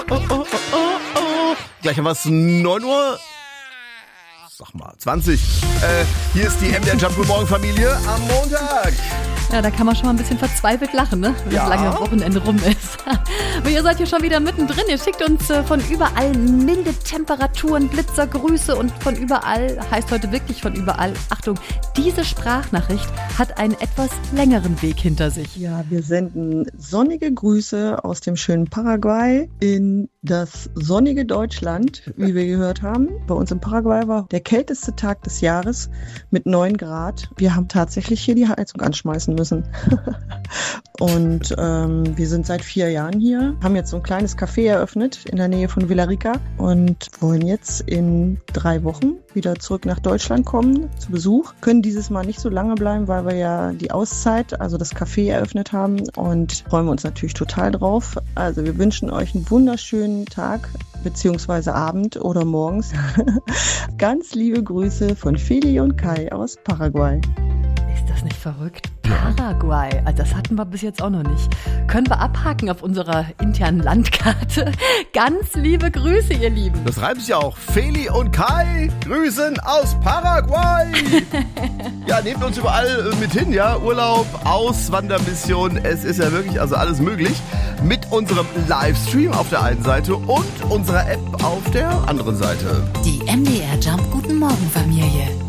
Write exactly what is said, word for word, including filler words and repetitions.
oh, oh, oh, oh. Gleich haben wir es neun Uhr. Sag mal, zwanzig. Äh, hier ist die M D R Jump Good Morgen Familie am Montag. Ja, da kann man schon mal ein bisschen verzweifelt lachen, ne? Wenn Ja. das lange Wochenende rum ist. Aber ihr seid hier schon wieder mittendrin. Ihr schickt uns äh, von überall milde Temperaturen, Blitzergrüße und von überall, heißt heute wirklich von überall. Achtung, diese Sprachnachricht hat einen etwas längeren Weg hinter sich. Ja, wir senden sonnige Grüße aus dem schönen Paraguay in das sonnige Deutschland, wie wir gehört haben. Bei uns in Paraguay war der kälteste Tag des Jahres mit neun Grad. Wir haben tatsächlich hier die Heizung anschmeißen müssen. Und ähm, wir sind seit vier Jahren hier, haben jetzt so ein kleines Café eröffnet in der Nähe von Villarrica und wollen jetzt in drei Wochen wieder zurück nach Deutschland kommen zu Besuch. Können dieses Mal nicht so lange bleiben, weil wir ja die Auszeit, also das Café eröffnet haben und freuen wir uns natürlich total drauf. Also wir wünschen euch einen wunderschönen Tag beziehungsweise Abend oder morgens. Ganz liebe Grüße von Feli und Kai aus Paraguay. Ist das nicht verrückt? Paraguay, also das hatten wir bis jetzt auch noch nicht. Können wir abhaken auf unserer internen Landkarte. Ganz liebe Grüße, ihr Lieben. Das reimt sich ja auch. Feli und Kai grüßen aus Paraguay. Ja, nehmt uns überall mit hin, ja. Urlaub, Auswandermission. Es ist ja wirklich also alles möglich. Mit unserem Livestream auf der einen Seite und unserer App auf der anderen Seite. Die M D R Jump Guten Morgen Familie.